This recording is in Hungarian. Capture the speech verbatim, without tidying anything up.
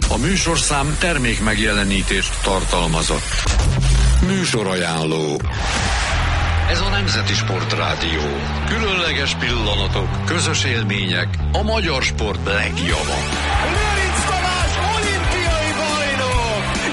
A műsorszám termék megjelenítést tartalmazott. Műsorajánló. Ez a Nemzeti Sportrádió. Különleges pillanatok, közös élmények, a magyar sport legjava.